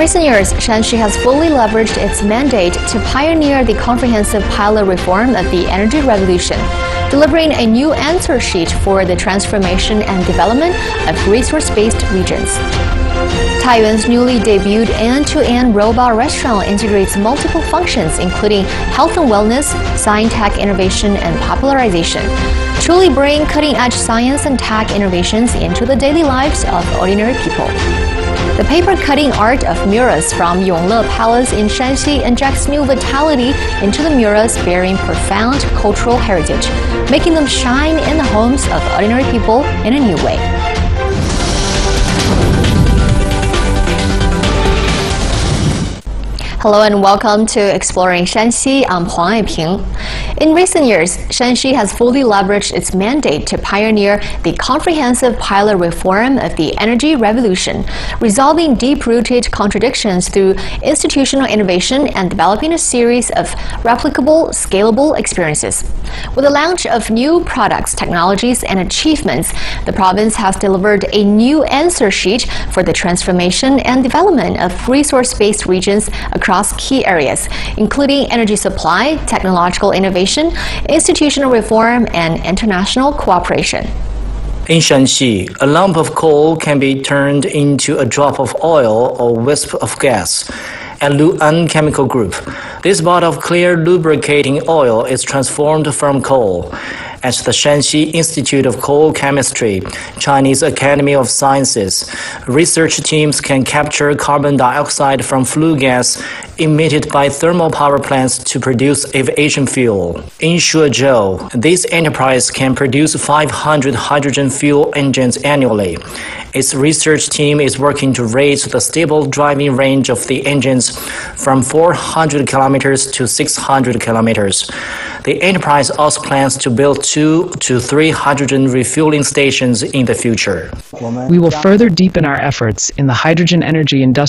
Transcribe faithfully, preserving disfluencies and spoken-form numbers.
recent years, Shanxi has fully leveraged its mandate to pioneer the comprehensive pilot reform of the energy revolution, delivering a new answer sheet for the transformation and development of resource-based regions. Taiyuan's newly debuted end-to-end robot restaurant integrates multiple functions, including health and wellness, science-tech innovation, and popularization, truly bringing cutting-edge science and tech innovations into the daily lives of ordinary people. The paper-cutting art of murals from Yongle Palace in Shanxi injects new vitality into the murals, bearing profound cultural heritage, making them shine in the homes of ordinary people in a new way. Hello and welcome to Exploring Shanxi. I'm Huang Eiping. In recent years, Shanxi has fully leveraged its mandate to pioneer the comprehensive pilot reform of the energy revolution, resolving deep-rooted contradictions through institutional innovation and developing a series of replicable, scalable experiences. With the launch of new products, technologies, and achievements, the province has delivered a new answer sheet for the transformation and development of resource-based regions across key areas, including energy supply, technological innovation, institutional reform, and international cooperation. In Shanxi, a lump of coal can be turned into a drop of oil or wisp of gas. At Lu'an Chemical Group, this bottle of clear lubricating oil is transformed from coal. At the Shanxi Institute of Coal Chemistry, Chinese Academy of Sciences, research teams can capture carbon dioxide from flue gas emitted by thermal power plants to produce aviation fuel. In Shuozhou, this enterprise can produce five hundred hydrogen fuel engines annually. Its research team is working to raise the stable driving range of the engines from four hundred kilometers to six hundred kilometers. The enterprise also plans to build two to three hydrogen refueling stations in the future. We will further deepen our efforts in the hydrogen energy industry